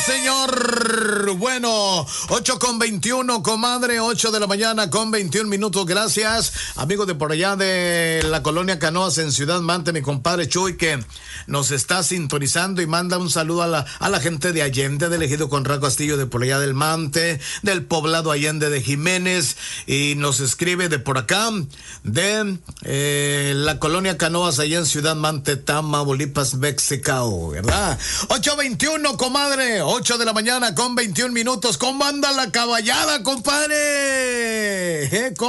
señor. Bueno, 8:21, comadre, 8 de la mañana con 21 minutos. Gracias, amigos de por allá de la colonia Canoas en Ciudad Mante, mi compadre Chuy, que nos está sintonizando y manda un saludo a la gente de Allende, del ejido Conrado Castillo, de por allá del Mante, del poblado Allende de Jiménez, y nos escribe de por acá, de la colonia Canoas, allá en Ciudad Mante, Tamaulipas, México, ¿verdad? 8:21, comadre, 8 de la mañana con 21 minutos. ¿Cómo anda la caballada, compadre?